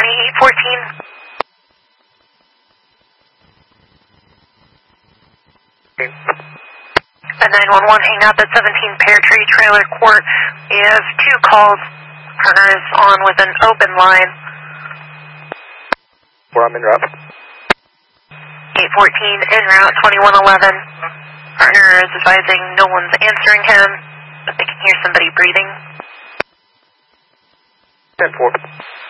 County 814. At 911, hang up at 17 Pear Tree Trailer Court. We have 2 calls. Partner is on with an open line. Where I'm en route. 814 en route 2111. Partner is advising no one's answering him, but they can hear somebody breathing. 10-4.